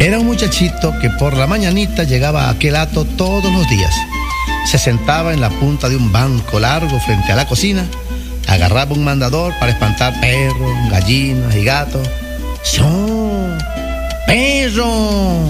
Era un muchachito que por la mañanita llegaba a aquel hato todos los días. Se sentaba en la punta de un banco largo frente a la cocina, agarraba un mandador para espantar perros, gallinas y gatos. ¡Son! ¡Perro!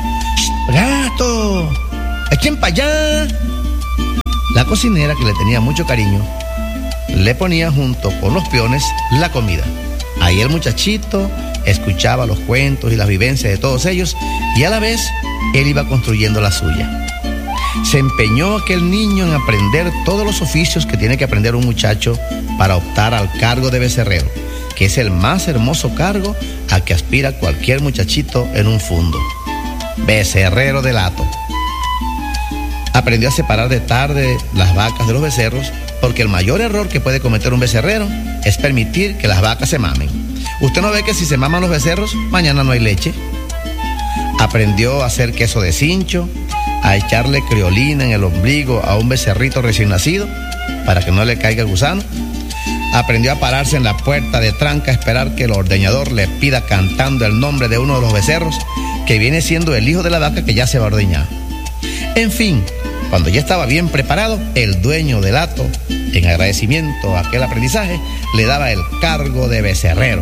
¡Gato! ¡Echen para allá! La cocinera, que le tenía mucho cariño, le ponía junto con los peones la comida. Ahí el muchachito escuchaba los cuentos y las vivencias de todos ellos y a la vez él iba construyendo la suya. Se empeñó aquel niño en aprender todos los oficios que tiene que aprender un muchacho para optar al cargo de becerrero, que es el más hermoso cargo a que aspira cualquier muchachito en un fundo. Becerrero del hato. Aprendió a separar de tarde las vacas de los becerros, porque el mayor error que puede cometer un becerrero es permitir que las vacas se mamen. ¿Usted no ve que si se maman los becerros, mañana no hay leche? Aprendió a hacer queso de cincho, a echarle criolina en el ombligo a un becerrito recién nacido para que no le caiga el gusano. Aprendió a pararse en la puerta de tranca a esperar que el ordeñador le pida cantando el nombre de uno de los becerros, que viene siendo el hijo de la vaca que ya se va a ordeñar. En fin, cuando ya estaba bien preparado, el dueño del hato, en agradecimiento a aquel aprendizaje, le daba el cargo de becerrero.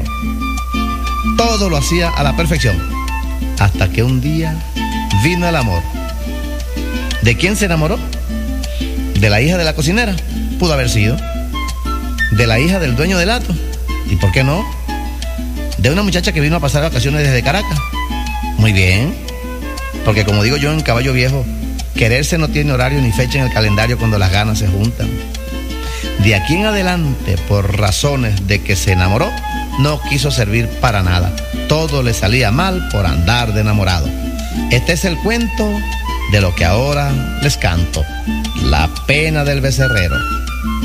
Todo lo hacía a la perfección, hasta que un día vino el amor. ¿De quién se enamoró? ¿De la hija de la cocinera? Pudo haber sido. ¿De la hija del dueño del hato? ¿Y por qué no? ¿De una muchacha que vino a pasar vacaciones desde Caracas? Muy bien, porque como digo yo en Caballo Viejo, quererse no tiene horario ni fecha en el calendario cuando las ganas se juntan. De aquí en adelante, por razones de que se enamoró, no quiso servir para nada. Todo le salía mal por andar de enamorado. Este es el cuento de lo que ahora les canto: La pena del becerrero.